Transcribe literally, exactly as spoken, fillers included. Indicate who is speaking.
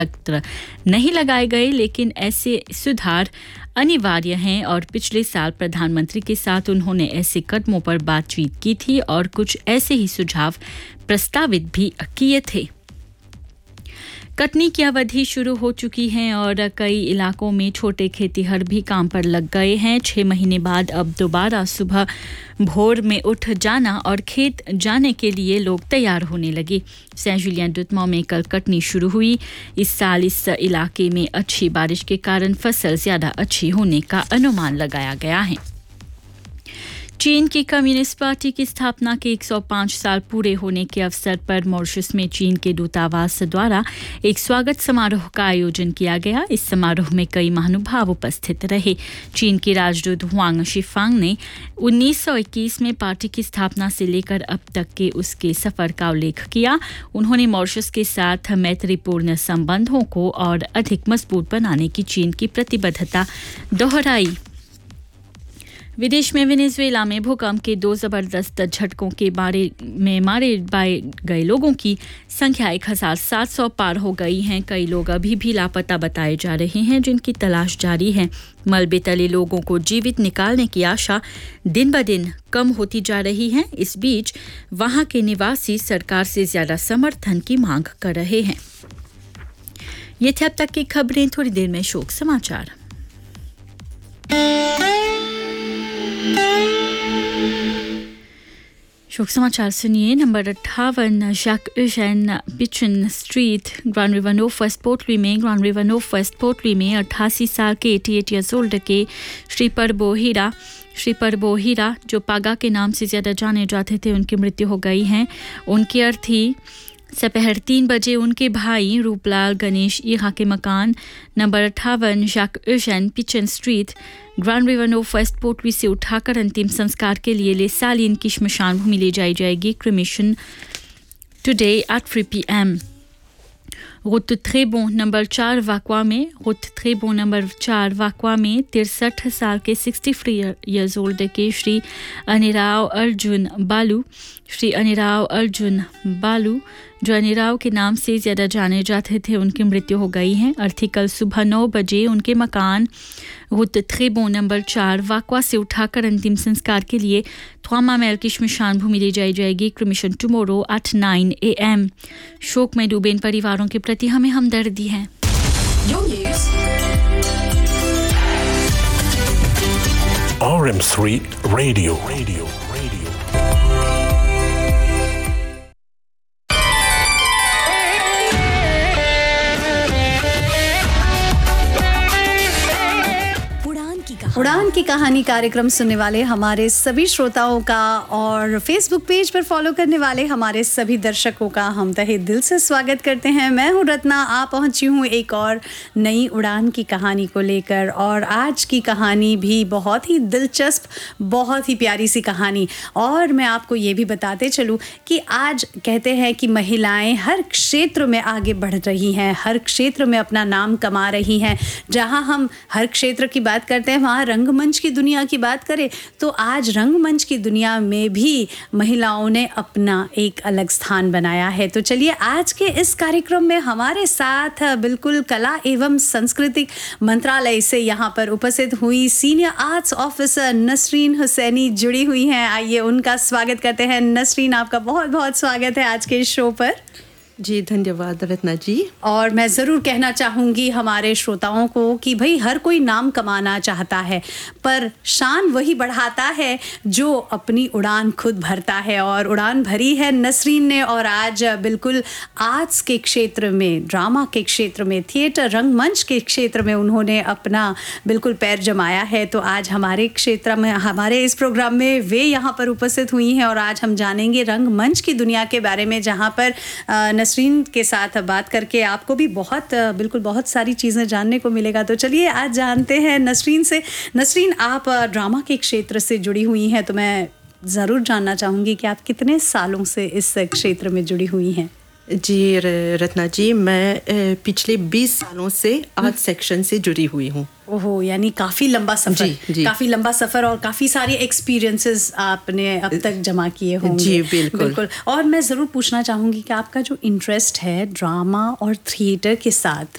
Speaker 1: पत्र नहीं लगाए गए, लेकिन ऐसे सुधार अनिवार्य हैं और पिछले साल प्रधानमंत्री के साथ उन्होंने ऐसे कदमों पर बातचीत की थी और कुछ ऐसे ही सुझाव प्रस्तावित भी किए थे। कटनी की अवधि शुरू हो चुकी है और कई इलाकों में छोटे खेतीहर भी काम पर लग गए हैं। छह महीने बाद अब दोबारा सुबह भोर में उठ जाना और खेत जाने के लिए लोग तैयार होने लगे। सेंट जुलियन डुतमॉ में कल कटनी शुरू हुई। इस साल इस इलाके में अच्छी बारिश के कारण फसल ज्यादा अच्छी होने का अनुमान लगाया गया है। चीन की कम्युनिस्ट पार्टी की स्थापना के एक सौ पाँच साल पूरे होने के अवसर पर मॉरिशस में चीन के दूतावास द्वारा एक स्वागत समारोह का आयोजन किया गया। इस समारोह में कई महानुभाव उपस्थित रहे। चीन के राजदूत हुआंग शिफांग ने उन्नीस सौ इक्कीस में पार्टी की स्थापना से लेकर अब तक के उसके सफर का उल्लेख किया। उन्होंने मॉरिशस के साथ मैत्रीपूर्ण संबंधों को और अधिक मजबूत बनाने की चीन की प्रतिबद्धता दोहराई। विदेश में वेनेजुएला में भूकंप के दो जबरदस्त झटकों के बारे में मारे गए लोगों की संख्या एक हज़ार सात सौ पार हो गई है। कई लोग अभी भी लापता बताए जा रहे हैं, जिनकी तलाश जारी है। मलबे तले लोगों को जीवित निकालने की आशा दिन ब दिन कम होती जा रही है। इस बीच वहां के निवासी सरकार से ज्यादा समर्थन की मांग कर रहे हैं। ये थे अब तक की खबरें। थोड़ी देर में शोक समाचार। शोक समाचार सुनिए। नंबर अट्ठावन Jack यूजेन पिचन street, grand river no first पोर्टली में ग्रांड रिवर नो फर्स्ट पोर्टली में अट्ठासी साल के अट्ठासी इयर्स ओल्ड के श्री परबो हीरा श्री परबो हीरा जो पागा के नाम से ज़्यादा जाने जाते थे, उनकी मृत्यु हो गई है। उनकी अर्थी दोपहर तीन बजे उनके भाई रूपलाल गणेश ईहा के मकान नंबर अट्ठावन Jack यूजेन पिचन street, grand river no first पोर्टली से उठाकर अंतिम संस्कार के लिए ले सालिन की श्मशान भूमि ले जाई जाएगी। Cremation today at three P M. रुत थ्रेबों नंबर चार वाकवा में रुत थ्रेबों नंबर चार वाकवा में तिरसठ साल के सिक्सटी थ्री ईयर्स ओल्ड के श्री अनिराव अर्जुन बालू श्री अनिराव अर्जुन बालू जो अनिराव के नाम से ज़्यादा जाने जाते थे, उनकी मृत्यु हो गई है। अर्थी कल सुबह नौ बजे उनके मकान रुत थ्रेबों नंबर चार वाकवा से उठाकर अंतिम संस्कार के लिए थ्वामा मैल की श्मशान भूमि ले जाई जाएगी। Cremation tomorrow at nine A M. शोक में डूबे इन परिवारों के प्रति हमें हमदर्दी है।
Speaker 2: R M three radio radio radio
Speaker 3: उड़ान की कहानी कार्यक्रम सुनने वाले हमारे सभी श्रोताओं का और फेसबुक पेज पर फॉलो करने वाले हमारे सभी दर्शकों का हम तहे दिल से स्वागत करते हैं। मैं हूं रत्ना, आ पहुंची हूं एक और नई उड़ान की कहानी को लेकर। और आज की कहानी भी बहुत ही दिलचस्प, बहुत ही प्यारी सी कहानी। और मैं आपको ये भी बताते चलूं कि आज कहते हैं कि महिलाएं हर क्षेत्र में आगे बढ़ रही हैं, हर क्षेत्र में अपना नाम कमा रही हैं। जहां हम हर क्षेत्र की बात करते हैं, वहाँ रंगमंच की दुनिया की बात करें तो आज रंगमंच की दुनिया में भी महिलाओं ने अपना एक अलग स्थान बनाया है। तो चलिए आज के इस कार्यक्रम में हमारे साथ बिल्कुल कला एवं सांस्कृतिक मंत्रालय से यहाँ पर उपस्थित हुई senior arts officer Nasreen Husaini जुड़ी हुई हैं। आइए उनका स्वागत करते हैं। नसरीन, आपका बहुत बहुत स्वागत है आज के इस शो पर।
Speaker 4: जी धन्यवाद रत्ना जी।
Speaker 3: और मैं ज़रूर कहना चाहूँगी हमारे श्रोताओं को कि भाई हर कोई नाम कमाना चाहता है, पर शान वही बढ़ाता है जो अपनी उड़ान खुद भरता है। और उड़ान भरी है नसरीन ने। और आज बिल्कुल आर्ट्स के क्षेत्र में, ड्रामा के क्षेत्र में, थिएटर रंगमंच के क्षेत्र में उन्होंने अपना बिल्कुल पैर जमाया है। तो आज हमारे क्षेत्र में, हमारे इस प्रोग्राम में वे यहाँ पर उपस्थित हुई हैं। और आज हम जानेंगे रंगमंच की दुनिया के बारे में, जहाँ पर नसरीन के साथ बात करके आपको भी बहुत बिल्कुल बहुत सारी चीज़ें जानने को मिलेगा। तो चलिए आज जानते हैं नसरीन से। नसरीन, आप ड्रामा के क्षेत्र से जुड़ी हुई हैं, तो मैं ज़रूर जानना चाहूँगी कि आप कितने सालों से इस क्षेत्र में जुड़ी हुई हैं।
Speaker 4: जी रत्ना जी, मैं पिछले बीस सालों से आर्ट सेक्शन से जुड़ी हुई हूँ।
Speaker 3: ओहो, यानी काफ़ी लंबा सफ़र। जी, जी। काफ़ी लंबा सफ़र और काफ़ी सारे एक्सपीरियंसेस आपने अब तक जमा किए होंगे।
Speaker 4: जी बिल्कुल
Speaker 3: बिल्कुल। और मैं ज़रूर पूछना चाहूँगी कि आपका जो इंटरेस्ट है ड्रामा और थिएटर के साथ,